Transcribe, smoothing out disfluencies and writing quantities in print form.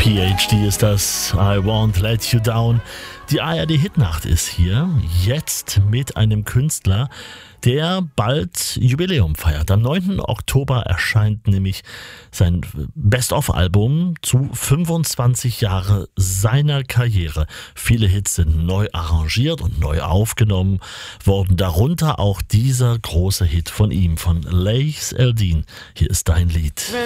PhD ist das. I won't let you down. Die ARD-Hitnacht ist hier, jetzt mit einem Künstler, der bald Jubiläum feiert. Am 9. Oktober erscheint nämlich sein Best-of-Album zu 25 Jahre seiner Karriere. Viele Hits sind neu arrangiert und neu aufgenommen worden, darunter auch dieser große Hit von ihm, von Laïs Eldin. Hier ist dein Lied.